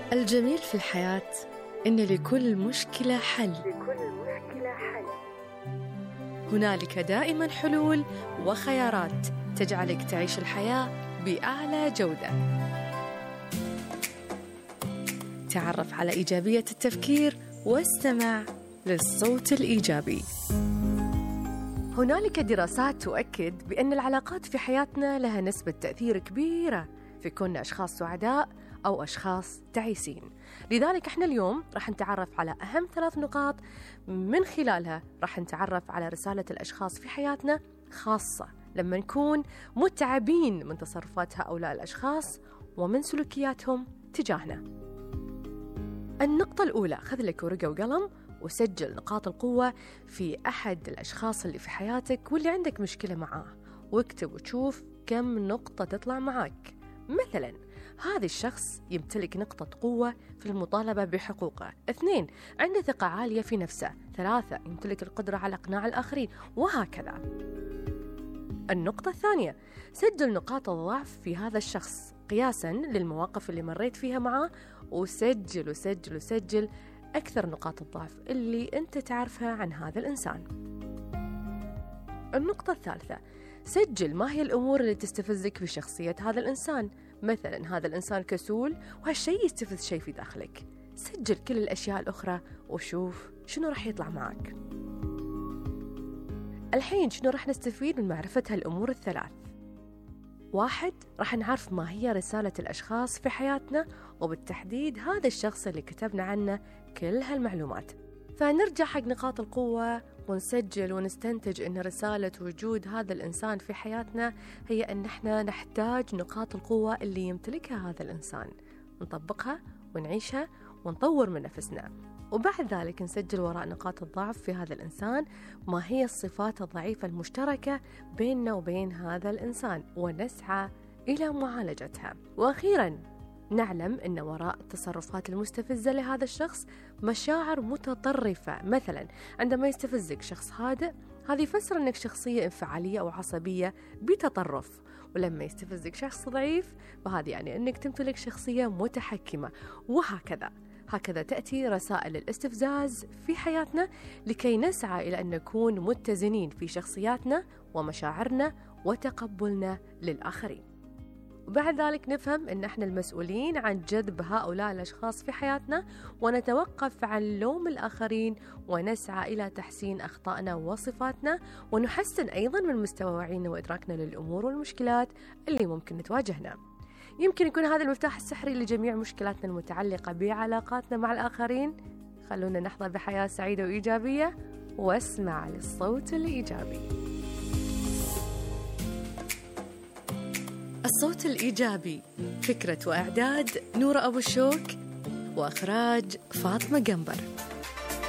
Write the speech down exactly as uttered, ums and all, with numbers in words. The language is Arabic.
الجميل في الحياة إن لكل مشكلة حل. لكل مشكلة حل. هنالك دائما حلول وخيارات تجعلك تعيش الحياة بأعلى جودة. تعرف على إيجابية التفكير واستمع للصوت الإيجابي. هنالك دراسات تؤكد بأن العلاقات في حياتنا لها نسبة تأثير كبيرة في كوننا أشخاص سعداء أو أشخاص تعيسين. لذلك احنا اليوم راح نتعرف على أهم ثلاث نقاط من خلالها راح نتعرف على رسالة الأشخاص في حياتنا، خاصة لما نكون متعبين من تصرفات هؤلاء الأشخاص ومن سلوكياتهم تجاهنا. النقطة الأولى، خذ لك ورقة وقلم وسجل نقاط القوة في أحد الأشخاص اللي في حياتك واللي عندك مشكلة معاه، واكتب وتشوف كم نقطة تطلع معك. مثلا هذا الشخص يمتلك نقطة قوة في المطالبة بحقوقه. اثنين، عنده ثقة عالية في نفسه. ثلاثة، يمتلك القدرة على إقناع الآخرين، وهكذا. النقطة الثانية، سجل نقاط الضعف في هذا الشخص قياسا للمواقف اللي مريت فيها معاه، وسجل وسجل وسجل أكثر نقاط الضعف اللي أنت تعرفها عن هذا الإنسان. النقطة الثالثة، سجل ما هي الأمور اللي تستفزك في شخصية هذا الإنسان. مثلا هذا الإنسان كسول وهالشيء يستفز شيء في داخلك. سجل كل الأشياء الأخرى وشوف شنو راح يطلع معك. الحين شنو راح نستفيد من معرفة هالأمور الثلاث؟ واحد، راح نعرف ما هي رسالة الأشخاص في حياتنا، وبالتحديد هذا الشخص اللي كتبنا عنه كل هالمعلومات. فنرجع حق نقاط القوة ونسجل ونستنتج أن رسالة وجود هذا الإنسان في حياتنا هي أن احنا نحتاج نقاط القوة اللي يمتلكها هذا الإنسان، نطبقها ونعيشها ونطور من نفسنا. وبعد ذلك نسجل وراء نقاط الضعف في هذا الإنسان ما هي الصفات الضعيفة المشتركة بيننا وبين هذا الإنسان، ونسعى إلى معالجتها. وأخيراً نعلم أن وراء التصرفات المستفزة لهذا الشخص مشاعر متطرفة. مثلا عندما يستفزك شخص هادئ، هذا يفسر أنك شخصية انفعالية أو عصبية بتطرف، ولما يستفزك شخص ضعيف فهذا يعني أنك تمتلك شخصية متحكمة، وهكذا. هكذا تأتي رسائل الاستفزاز في حياتنا لكي نسعى إلى أن نكون متزنين في شخصياتنا ومشاعرنا وتقبلنا للآخرين. وبعد ذلك نفهم أن احنا المسؤولين عن جذب هؤلاء الأشخاص في حياتنا، ونتوقف عن لوم الآخرين ونسعى إلى تحسين أخطائنا وصفاتنا، ونحسن أيضا من مستوى وعينا وإدراكنا للأمور والمشكلات اللي ممكن تواجهنا. يمكن يكون هذا المفتاح السحري لجميع مشكلاتنا المتعلقة بعلاقاتنا مع الآخرين. خلونا نحظى بحياة سعيدة وإيجابية، واسمع للصوت الإيجابي. الصوت الإيجابي، فكرة وإعداد نورة أبو الشوك، وإخراج فاطمة قنبر.